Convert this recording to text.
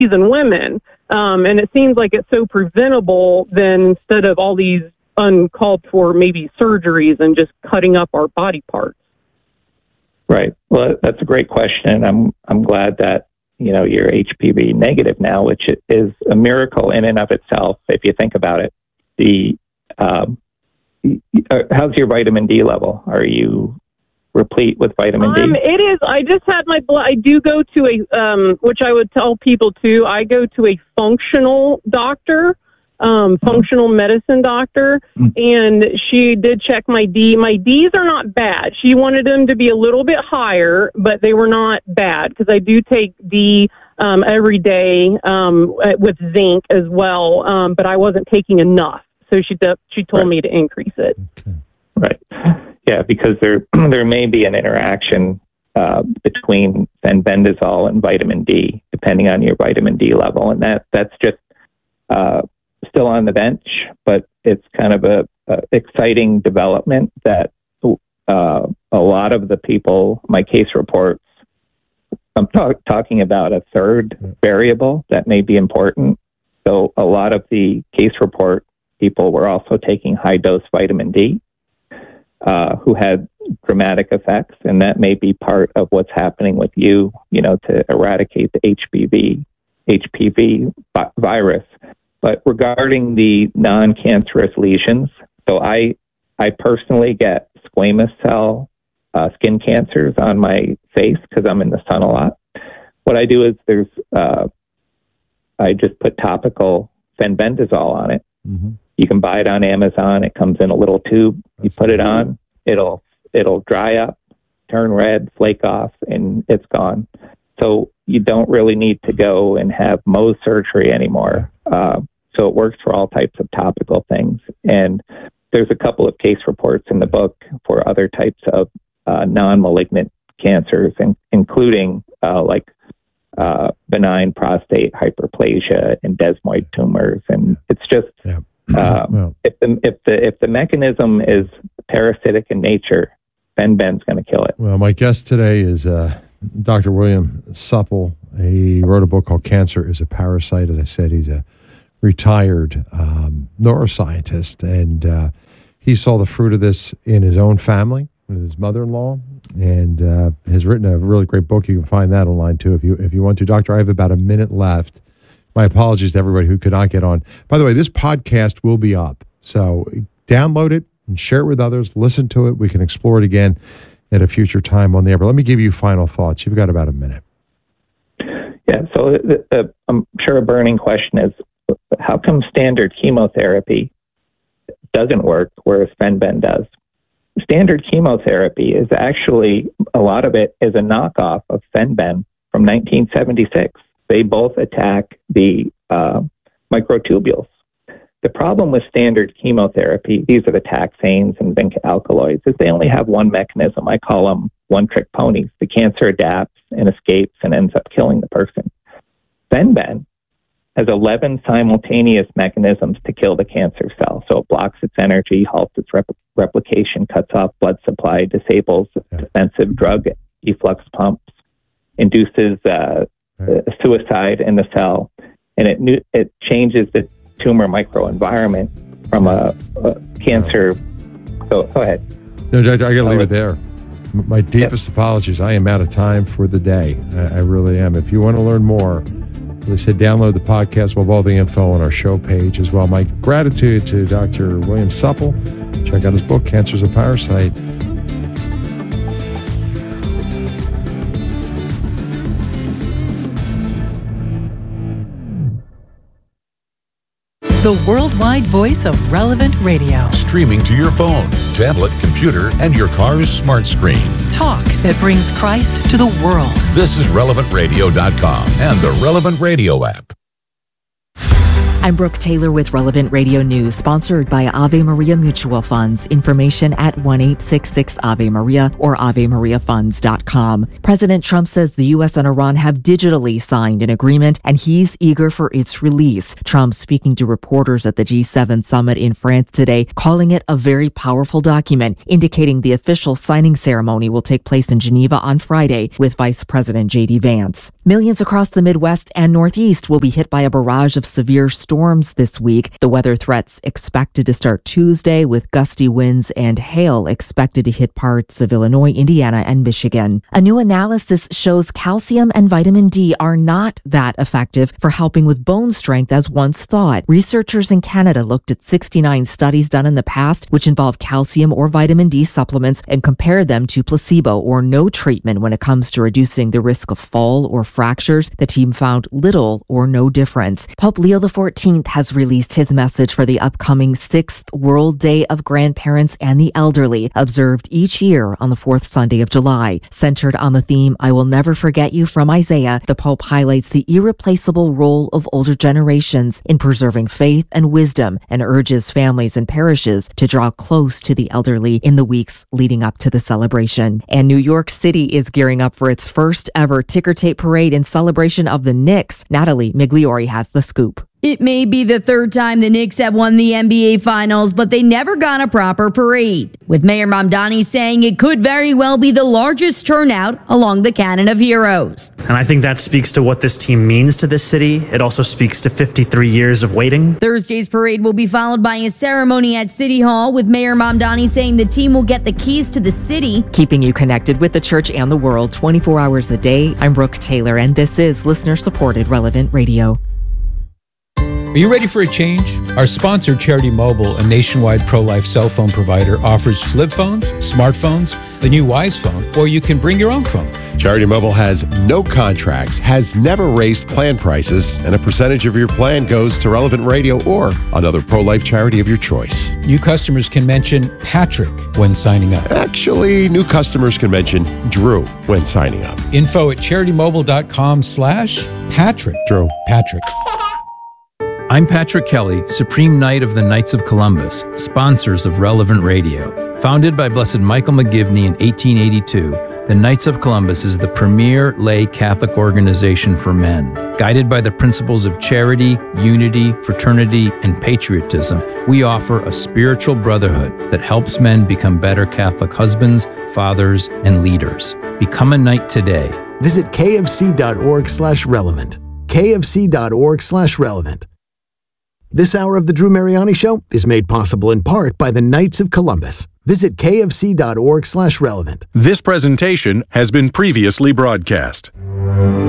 in women. And it seems like it's so preventable then instead of all these uncalled for maybe surgeries and just cutting up our body parts. Right. Well, that's a great question. I'm glad that, you're HPV negative now, which is a miracle in and of itself, if you think about it. How's your vitamin D level? Are you replete with vitamin D? It is. I just had my blood. I do go to a, which I would tell people too, I go to a functional doctor, functional medicine doctor, and she did check my D. My Ds are not bad. She wanted them to be a little bit higher, but they were not bad because I do take D every day with zinc as well, but I wasn't taking enough. So she told me to increase it. Okay. Right. Yeah, because there may be an interaction between fenbendazole and vitamin D, depending on your vitamin D level, and that's just still on the bench, but it's kind of a exciting development that a lot of the people, my case reports, I'm talking about a third variable that may be important. So a lot of the case report people were also taking high-dose vitamin D, who had dramatic effects, and that may be part of what's happening with you, to eradicate the HPV virus. But regarding the non-cancerous lesions, so I personally get squamous cell skin cancers on my face because I'm in the sun a lot. What I do is I just put topical fenbendazole on it. Mm-hmm. You can buy it on Amazon. It comes in a little tube. You put it on, it'll dry up, turn red, flake off, and it's gone. So you don't really need to go and have Mohs surgery anymore. So it works for all types of topical things. And there's a couple of case reports in the book for other types of non-malignant cancers, including benign prostate hyperplasia and desmoid tumors. And it's just, if the mechanism is parasitic in nature, fenben's going to kill it. Well, my guest today is Dr. William Supple. He wrote a book called Cancer is a Parasite. As I said, he's a retired neuroscientist, and he saw the fruit of this in his own family with his mother-in-law, and has written a really great book. You can find that online too if you want to. Doctor, I have about a minute left. My apologies to everybody who could not get on. By the way, this podcast will be up, so download it and share it with others. Listen to it. We can explore it again at a future time on the air. But let me give you final thoughts. You've got about a minute. Yeah, so I'm sure a burning question is, how come standard chemotherapy doesn't work, whereas fenben does? Standard chemotherapy is actually, a lot of it is a knockoff of fenben from 1976. They both attack the microtubules. The problem with standard chemotherapy, these are the taxanes and zinc alkaloids, is they only have one mechanism. I call them one-trick ponies. The cancer adapts and escapes and ends up killing the person. Fenben has 11 simultaneous mechanisms to kill the cancer cell. So it blocks its energy, halts its replication, cuts off blood supply, disables defensive drug efflux pumps, induces suicide in the cell, and it changes the tumor microenvironment from a cancer. So go ahead. No, Doctor, I got to leave it there. My deepest apologies. I am out of time for the day. I really am. If you want to learn more, as I said, download the podcast. We'll have all the info on our show page as well. My gratitude to Dr. William Supple. Check out his book, Cancer is a Parasite. The worldwide voice of Relevant Radio. Streaming to your phone, tablet, computer, and your car's smart screen. Talk that brings Christ to the world. This is RelevantRadio.com and the Relevant Radio app. I'm Brooke Taylor with Relevant Radio News, sponsored by Ave Maria Mutual Funds. Information at 1-866-AVE-MARIA or AveMariaFunds.com. President Trump says the U.S. and Iran have digitally signed an agreement, and he's eager for its release. Trump speaking to reporters at the G7 summit in France today, calling it a very powerful document, indicating the official signing ceremony will take place in Geneva on Friday with Vice President J.D. Vance. Millions across the Midwest and Northeast will be hit by a barrage of severe storms this week. The weather threats expected to start Tuesday, with gusty winds and hail expected to hit parts of Illinois, Indiana, and Michigan. A new analysis shows calcium and vitamin D are not that effective for helping with bone strength as once thought. Researchers in Canada looked at 69 studies done in the past, which involved calcium or vitamin D supplements, and compared them to placebo or no treatment when it comes to reducing the risk of fall or fractures. The team found little or no difference. Pope Leo XIV has released his message for the upcoming 6th World Day of Grandparents and the Elderly, observed each year on the 4th Sunday of July. Centered on the theme, I Will Never Forget You from Isaiah, the Pope highlights the irreplaceable role of older generations in preserving faith and wisdom, and urges families and parishes to draw close to the elderly in the weeks leading up to the celebration. And New York City is gearing up for its first ever ticker tape parade in celebration of the Knicks. Natalie Migliori has the scoop. It may be the third time the Knicks have won the NBA Finals, but they never got a proper parade, with Mayor Mamdani saying it could very well be the largest turnout along the Canon of Heroes. And I think that speaks to what this team means to this city. It also speaks to 53 years of waiting. Thursday's parade will be followed by a ceremony at City Hall, with Mayor Mamdani saying the team will get the keys to the city. Keeping you connected with the church and the world 24 hours a day, I'm Brooke Taylor, and this is listener-supported Relevant Radio. Are you ready for a change? Our sponsor, Charity Mobile, a nationwide pro-life cell phone provider, offers flip phones, smartphones, the new Wise phone, or you can bring your own phone. Charity Mobile has no contracts, has never raised plan prices, and a percentage of your plan goes to Relevant Radio or another pro-life charity of your choice. New customers can mention Patrick when signing up. Actually, new customers can mention Drew when signing up. Info at CharityMobile.com/Patrick. Drew. Patrick. I'm Patrick Kelly, Supreme Knight of the Knights of Columbus, sponsors of Relevant Radio. Founded by Blessed Michael McGivney in 1882, the Knights of Columbus is the premier lay Catholic organization for men. Guided by the principles of charity, unity, fraternity, and patriotism, we offer a spiritual brotherhood that helps men become better Catholic husbands, fathers, and leaders. Become a knight today. Visit kfc.org/relevant. kfc.org/relevant. This hour of the Drew Mariani Show is made possible in part by the Knights of Columbus. Visit kfc.org/relevant. This presentation has been previously broadcast.